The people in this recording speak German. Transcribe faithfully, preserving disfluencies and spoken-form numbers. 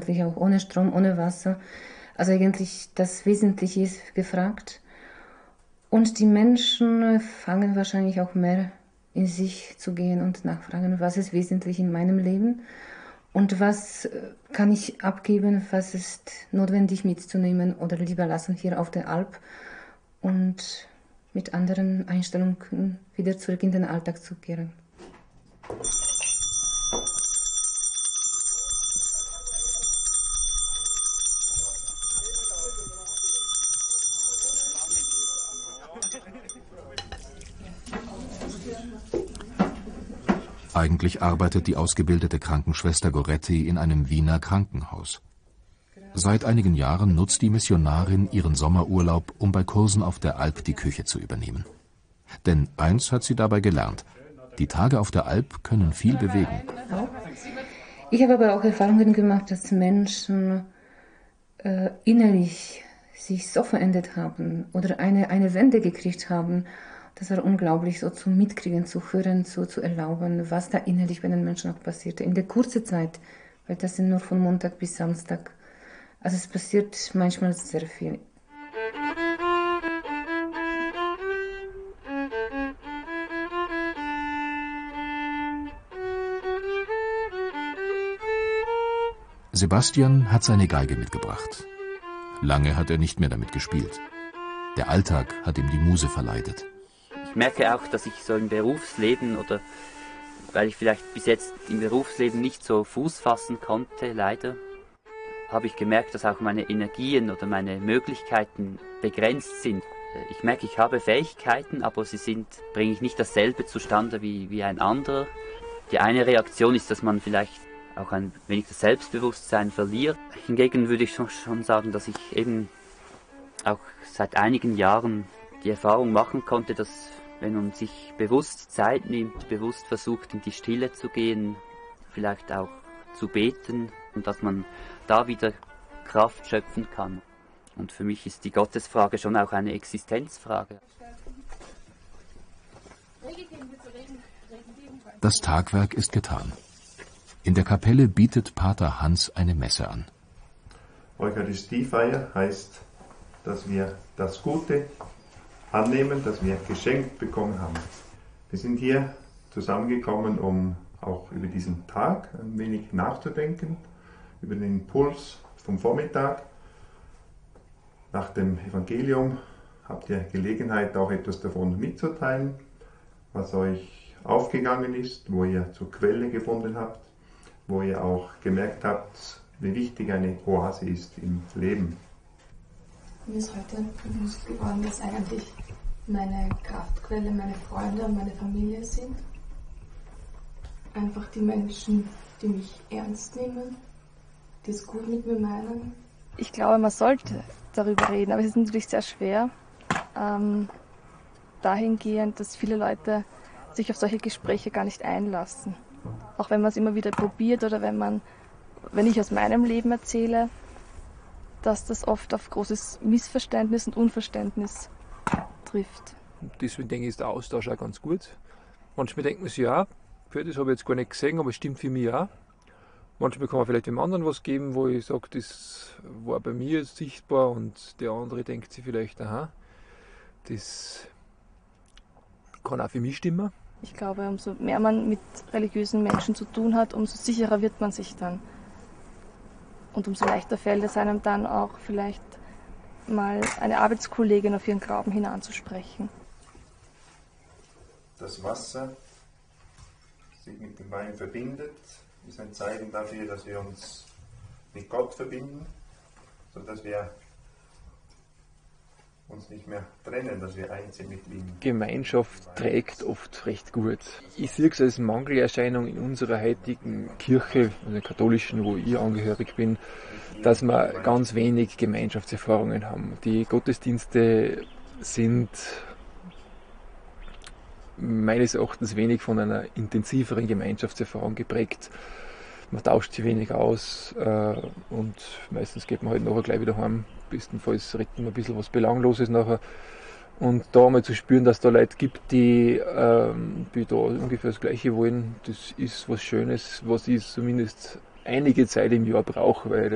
eigentlich auch ohne Strom, ohne Wasser. Also eigentlich das Wesentliche ist gefragt. Und die Menschen fangen wahrscheinlich auch mehr in sich zu gehen und nachfragen, was ist wesentlich in meinem Leben und was kann ich abgeben, was ist notwendig mitzunehmen oder lieber lassen hier auf der Alp und mit anderen Einstellungen wieder zurück in den Alltag zu kehren. Eigentlich arbeitet die ausgebildete Krankenschwester Goretti in einem Wiener Krankenhaus. Seit einigen Jahren nutzt die Missionarin ihren Sommerurlaub, um bei Kursen auf der Alp die Küche zu übernehmen. Denn eins hat sie dabei gelernt: Die Tage auf der Alp können viel bewegen. Ich habe aber auch Erfahrungen gemacht, dass Menschen äh, innerlich sich so verändert haben oder eine, eine Wende gekriegt haben. Das war unglaublich, so zu mitkriegen, zu hören, zu, zu erlauben, was da innerlich bei den Menschen auch passierte. In der kurzen Zeit, weil das sind nur von Montag bis Samstag. Also es passiert manchmal sehr viel. Sebastian hat seine Geige mitgebracht. Lange hat er nicht mehr damit gespielt. Der Alltag hat ihm die Muse verleidet. Ich merke auch, dass ich so im Berufsleben oder weil ich vielleicht bis jetzt im Berufsleben nicht so Fuß fassen konnte, leider, habe ich gemerkt, dass auch meine Energien oder meine Möglichkeiten begrenzt sind. Ich merke, ich habe Fähigkeiten, aber sie sind, bringe ich nicht dasselbe zustande wie, wie ein anderer. Die eine Reaktion ist, dass man vielleicht auch ein wenig das Selbstbewusstsein verliert. Hingegen würde ich schon, schon sagen, dass ich eben auch seit einigen Jahren die Erfahrung machen konnte, dass wenn man sich bewusst Zeit nimmt, bewusst versucht, in die Stille zu gehen, vielleicht auch zu beten und dass man da wieder Kraft schöpfen kann. Und für mich ist die Gottesfrage schon auch eine Existenzfrage. Das Tagwerk ist getan. In der Kapelle bietet Pater Hans eine Messe an. Eucharistiefeier heißt, dass wir das Gute annehmen, das wir geschenkt bekommen haben. Wir sind hier zusammengekommen, um auch über diesen Tag ein wenig nachzudenken, über den Impuls vom Vormittag. Nach dem Evangelium habt ihr Gelegenheit, auch etwas davon mitzuteilen, was euch aufgegangen ist, wo ihr zur Quelle gefunden habt, wo ihr auch gemerkt habt, wie wichtig eine Oase ist im Leben. Mir ist heute bewusst geworden, dass eigentlich meine Kraftquelle meine Freunde und meine Familie sind. Einfach die Menschen, die mich ernst nehmen, die es gut mit mir meinen. Ich glaube, man sollte darüber reden, aber es ist natürlich sehr schwer, ähm, dahingehend, dass viele Leute sich auf solche Gespräche gar nicht einlassen. Auch wenn man es immer wieder probiert oder wenn man, wenn ich aus meinem Leben erzähle, dass das oft auf großes Missverständnis und Unverständnis trifft. Deswegen denke ich, ist der Austausch auch ganz gut. Manchmal denkt man sich, ja, für das habe ich jetzt gar nicht gesehen, aber es stimmt für mich auch. Manchmal kann man vielleicht dem anderen was geben, wo ich sage, das war bei mir jetzt sichtbar und der andere denkt sich vielleicht, aha, das kann auch für mich stimmen. Ich glaube, umso mehr man mit religiösen Menschen zu tun hat, umso sicherer wird man sich dann. Und umso leichter fällt es einem dann auch vielleicht mal eine Arbeitskollegin auf ihren Glauben hin anzusprechen. Das Wasser sich mit dem Wein verbindet, ist ein Zeichen dafür, dass wir uns mit Gott verbinden, sodass wir uns nicht mehr trennen, dass wir eins sind mit ihm. Gemeinschaft trägt oft recht gut. Ich sehe es als Mangelerscheinung in unserer heutigen Kirche, also der katholischen, wo ich angehörig bin, dass wir ganz wenig Gemeinschaftserfahrungen haben. Die Gottesdienste sind meines Erachtens wenig von einer intensiveren Gemeinschaftserfahrung geprägt. Man tauscht sich wenig aus äh, und meistens geht man halt nachher gleich wieder heim. Bestenfalls retten wir ein bisschen was Belangloses nachher. Und da mal zu spüren, dass da Leute gibt, die, ähm, die da ungefähr das Gleiche wollen, das ist was Schönes, was ich zumindest einige Zeit im Jahr brauche, weil